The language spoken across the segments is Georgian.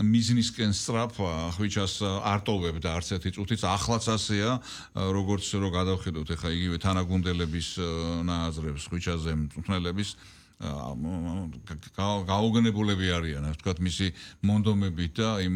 მიზნისკენ სწრაფვა ხვიჩას არ ტოვებდა არც ერთი წუთიც ახლაც ასეა როგორც რო გადავხედოთ ეხა იგივე თანაგუნდელების ნააზრებს ხვიჩაზე მწვრთნელების გაუგნებულები არიან ასე ვთქვათ მისი მონდომებით და იმ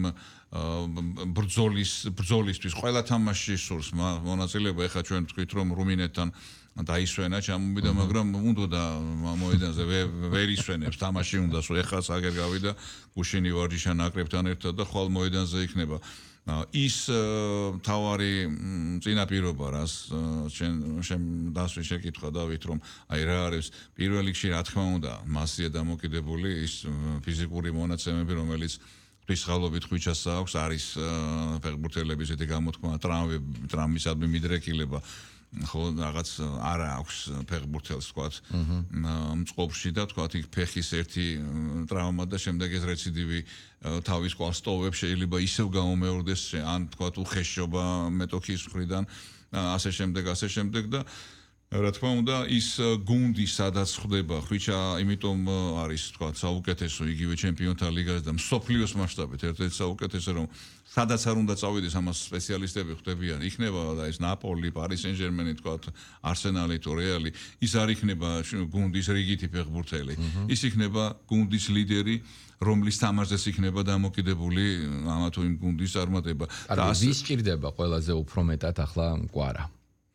ბრძოლისთვის ყველა თამაშში სურს მონაწილეობა ეხა ჩვენ ვთქვით რომ რუმინეთთან დაისვენა ჩამოვიდა მაგრამ უნდა მოედანზე ვერ ისვენებს თამაში უნდა სულ ეხლა აგერ გავიდა გუშინი ვარჯიშა ნაკრებთან ერთად და ხვალ მოედანზე იქნება ის თავარი წინაპირობა რას შენ დასვი შეკითხვა დავით რომ აი რა არის პირველ რიგში რა თქმა უნდა მასია დამოკიდებული ის ფიზიკური მონაცემები რომელიც ფისხალობით ხვიჩას აქვს არის ფეხბურთელების ესეთი გამოთქმა ტრამვისადმი მიდრეკილება ხო რაღაც არ აქვს ფეხბურთელს თქვათ მწყობრში და თქვათ იქ ფეხის ერთი ტრავმა და შემდეგ ეს რეციდივი თავის კვალს ტოვებს შეიძლება ისევ გაუმეორდეს ან თქვათ უხეშობა მეტოქის მხრიდან ასე შემდეგ და რა თქმა უნდა ის გუნდი სადაც ხდება ხვიჩა იმიტომ არის თქვათ საუკეთესო იგივე ჩემპიონთა ლიგაზე და მსოფლიოს მასშტაბით ერთ-ერთი საუკეთესო რომ სადაც არ უნდა წავიდეს ამას სპეციალისტები ხდებიან იქნება და ეს ნაპოლი, პარი სენ-ჟერმენი თქვათ არსენალი თუ რეალი ის არ იქნება გუნდის რიგითი ფეხბურთელი ის იქნება გუნდის ლიდერი რომლის თამაშზეც იქნება დამოკიდებული ამა თუ იმ გუნდის წარმატება და ვის სჭირდება ყველაზე უფრო მეტად ახლა კვარა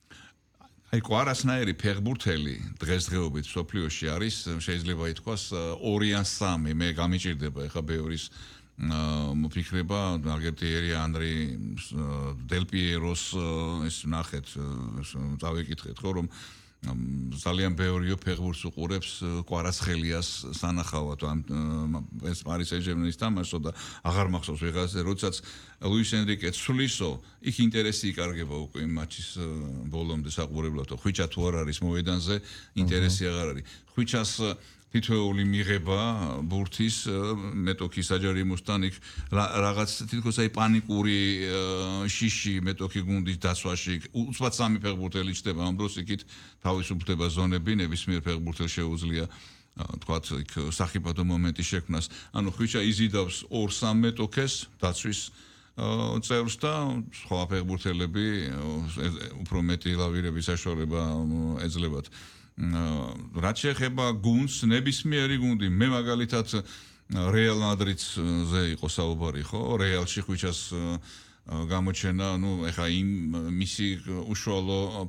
აი კვარასნაირი ფეხბურთელი დღესდღეობით სოფლიოში არის შეიძლება ითქვას 2 ან 3 მე გამიჭირდება ეხა ბევრის მოფიქრება აგერტიერი ანდრი დელპიეროს ეს ნახეთ წავიკითხეთ ხო რომ ძალიან ბევრიო ფეხბურთს უყურებს კვარაცხელიას სანახავად ამ ეს პარი სენ-ჟერმენის თამაშო და აღარ მახსოვს ვიღაზე როდესაც ლუის ენრიკე ცვლისო იქ ინტერესი იკარგება უკვე იმ მატჩის ბოლომდე საყურებლად ხვიჩა თუ არ არის მოედანზე ინტერესი აღარ არის ხვიჩას თითოეული მიღება ბურთის მეტოქის აჯარიმოსთან იქ რაღაც თითქოს აი პანიკური შიში მეტოქი გუნდის დაცვაში უცბად სამი ფეხბურთელი ჩდება ამ დროს იქით თავისუფლდება ზონები ნებისმიერ ფეხბურთელს შეუძლია თქვათ იქ სახიფათო მომენტი შექმნას ანუ ხვიჩა იზიდავს 2-3 მეტოქეს დაცვის წევრს და სხვა ფეხბურთელები უფრო მეტი ლავირების საშუალება ეძლებათ რაც შეეხება გუნდს ნებისმიერი გუნდი მე მაგალითად რეალ მადრიდზე იყო საუბარი ხო რეალში ხვიჩას გამოჩენა ნუ ეხა იმ მისი უშუალო